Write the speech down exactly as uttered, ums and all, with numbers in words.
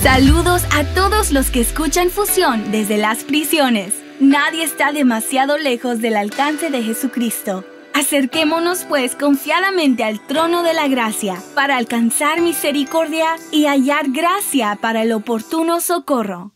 Saludos a todos los que escuchan Fusión desde las prisiones. Nadie está demasiado lejos del alcance de Jesucristo. Acerquémonos pues confiadamente al trono de la gracia para alcanzar misericordia y hallar gracia para el oportuno socorro.